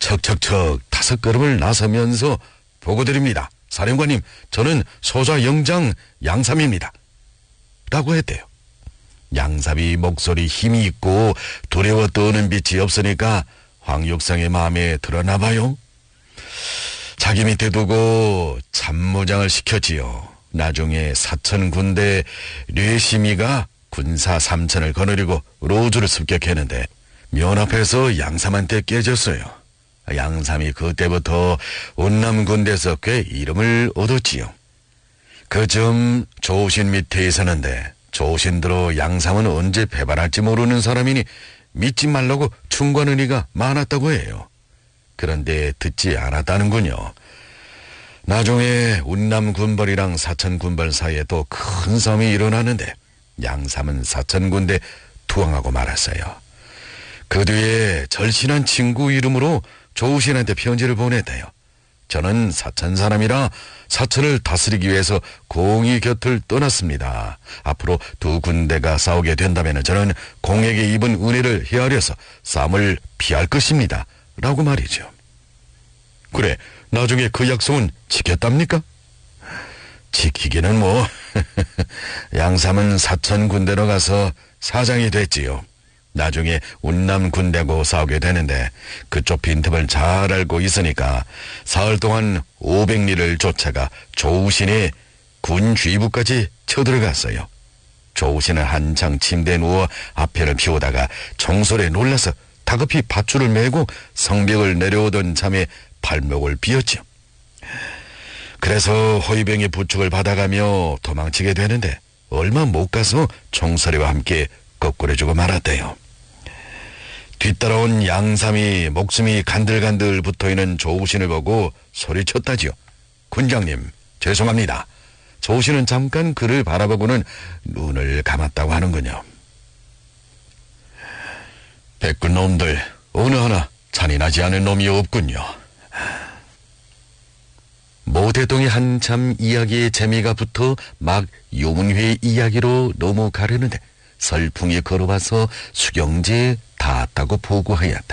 척척척 5걸음을 나서면서 보고드립니다. 사령관님, 저는 소좌 영장 양삼입니다. 라고 했대요. 양삼이 목소리 힘이 있고 두려워 떠는 빛이 없으니까 황육상의 마음에 들었나 봐요. 자기 밑에 두고 참모장을 시켰지요. 나중에 사천 군대 뇌심이가 군사 3천을 거느리고 로주를 습격했는데 면 앞에서 양삼한테 깨졌어요. 양삼이 그때부터 운남 군대에서 꽤 이름을 얻었지요. 그쯤 조신 밑에 있었는데 조신들로 양삼은 언제 배반할지 모르는 사람이니 믿지 말라고 충고하는 이가 많았다고 해요. 그런데 듣지 않았다는군요. 나중에 운남 군벌이랑 사천 군벌 사이에 또 큰 싸움이 일어나는데 양삼은 사천 군대 투항하고 말았어요. 그 뒤에 절신한 친구 이름으로 조신한테 편지를 보냈대요. 저는 사천 사람이라 사천을 다스리기 위해서 공의 곁을 떠났습니다. 앞으로 두 군대가 싸우게 된다면 저는 공에게 입은 은혜를 헤아려서 싸움을 피할 것입니다. 라고 말이죠. 그래, 나중에 그 약속은 지켰답니까? 지키기는 뭐 양삼은 사천 군대로 가서 사장이 됐지요. 나중에 운남 군대하고 싸우게 되는데 그쪽 빈틈을 잘 알고 있으니까 사흘 동안 500리를 쫓아가 조우신의 군 주의부까지 쳐들어갔어요. 조우신은 한창 침대에 누워 앞에를 피우다가 총소리에 놀라서 다급히 밧줄을 메고 성벽을 내려오던 참에 발목을 비었죠. 그래서 호위병의 부축을 받아가며 도망치게 되는데 얼마 못 가서 총소리와 함께 거꾸려주고 말았대요. 뒤따라온 양삼이 목숨이 간들간들 붙어있는 조우신을 보고 소리쳤다지요. 군장님, 죄송합니다. 조우신은 잠깐 그를 바라보고는 눈을 감았다고 하는군요. 백군 놈들 어느 하나 잔인하지 않은 놈이 없군요. 모대동이 한참 이야기의 재미가 붙어 막 용훈회의 이야기로 넘어가려는데 설풍이 걸어와서 수경제에 닿았다고 보고하였다.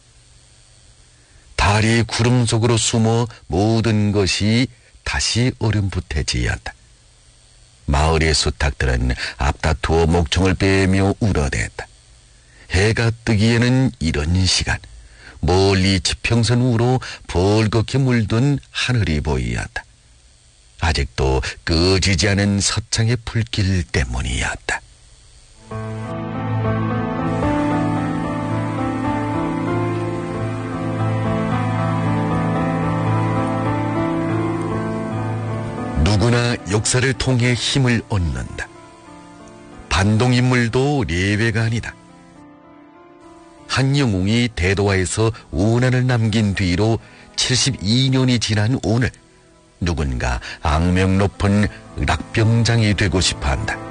달이 구름 속으로 숨어 모든 것이 다시 얼음붙어지었다. 마을의 수탉들은 앞다투어 목청을 빼며 울어댔다. 해가 뜨기에는 이런 시간, 멀리 지평선 위로 벌겋게 물든 하늘이 보이었다. 아직도 꺼지지 않은 서창의 불길 때문이었다. 누구나 역사를 통해 힘을 얻는다. 반동인물도 예외가 아니다. 한영웅이 대도화에서 운한을 남긴 뒤로 72년이 지난 오늘 누군가 악명 높은 락병장이 되고 싶어한다.